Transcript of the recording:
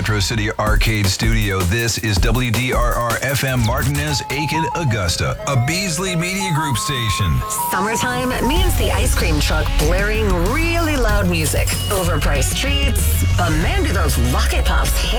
Retro City Arcade Studio. This is WDRR FM Martinez, Aiken, Augusta, a Beasley Media Group station. Summertime means the ice cream truck blaring really loud music, overpriced treats, but man, do those Rocket Pops hit.